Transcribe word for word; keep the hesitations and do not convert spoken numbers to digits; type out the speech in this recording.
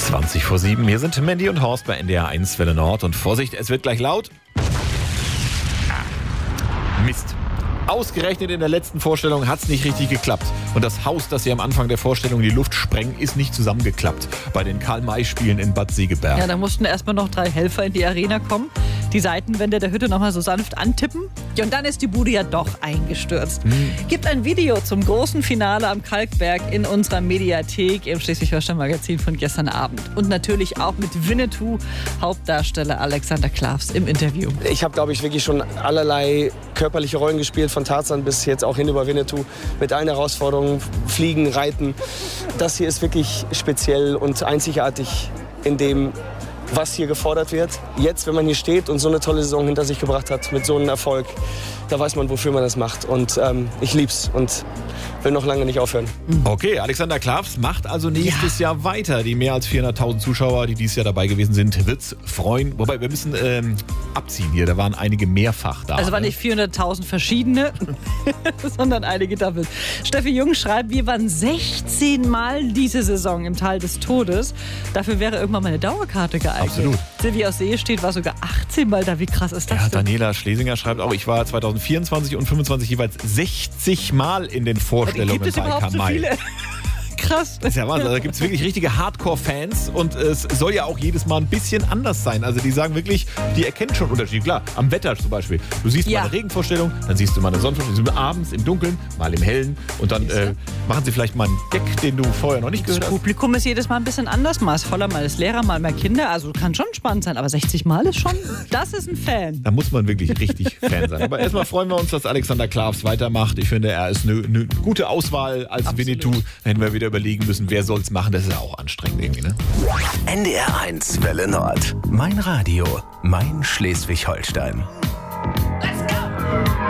zwanzig vor sieben. Hier sind Mandy und Horst bei N D R eins Welle Nord. Und Vorsicht, es wird gleich laut. Ah, Mist. Ausgerechnet in der letzten Vorstellung hat es nicht richtig geklappt. Und das Haus, das sie am Anfang der Vorstellung in die Luft sprengen, ist nicht zusammengeklappt. Bei den Karl-May-Spielen in Bad Segeberg. Ja, da mussten erstmal noch drei Helfer in die Arena kommen. Die Seitenwände der Hütte nochmal so sanft antippen. Ja, und dann ist die Bude ja doch eingestürzt. Hm. Gibt ein Video zum großen Finale am Kalkberg in unserer Mediathek im Schleswig-Holstein-Magazin von gestern Abend. Und natürlich auch mit Winnetou, Hauptdarsteller Alexander Klavs im Interview. Ich habe, glaube ich, wirklich schon allerlei körperliche Rollen gespielt, von Tarzan bis jetzt auch hin über Winnetou, mit allen Herausforderungen, Fliegen, Reiten. Das hier ist wirklich speziell und einzigartig in dem, was hier gefordert wird. Jetzt, wenn man hier steht und so eine tolle Saison hinter sich gebracht hat, mit so einem Erfolg, da weiß man, wofür man das macht. Und ähm, ich lieb's und will noch lange nicht aufhören. Okay, Alexander Klavs macht also nächstes ja. Jahr weiter. Die mehr als vierhunderttausend Zuschauer, die dieses Jahr dabei gewesen sind, wird's freuen. Wobei, wir müssen ähm, abziehen hier. Da waren einige mehrfach da. Also waren nicht vierhunderttausend verschiedene, sondern einige doppelt. Steffi Jung schreibt, wir waren sechzehn Mal diese Saison im Tal des Todes. Dafür wäre irgendwann mal eine Dauerkarte geeignet. Absolut. Silvi aus See steht, war sogar achtzehn Mal da. Wie krass ist das ja, denn? Daniela Schlesinger schreibt auch, ich war zwanzig vierundzwanzig und fünfundzwanzig jeweils sechzig Mal in den Vorstellungen gibt es bei überhaupt so Kamai. viele? Krass. Das ist ja Wahnsinn. Da gibt es wirklich richtige Hardcore-Fans und es soll ja auch jedes Mal ein bisschen anders sein. Also die sagen wirklich, die erkennen schon Unterschiede. Klar, am Wetter zum Beispiel. Du siehst ja. mal eine Regenvorstellung, dann siehst du mal eine Sonnenvorstellung, abends im Dunkeln, mal im Hellen und dann äh, machen sie vielleicht mal einen Gag, den du vorher noch nicht gehört Das hast. Publikum ist jedes Mal ein bisschen anders. Mal ist voller, mal ist leerer, mal mehr Kinder. Also kann schon spannend sein, aber sechzig Mal ist schon, das ist ein Fan. Da muss man wirklich richtig Fan sein. Aber erstmal freuen wir uns, dass Alexander Klavs weitermacht. Ich finde, er ist eine, eine gute Auswahl als Absolut. Winnetou. Da hätten wir wieder überlegen müssen, wer soll es machen. Das ist ja auch anstrengend irgendwie, ne? N D R eins Welle Nord. Mein Radio, mein Schleswig-Holstein.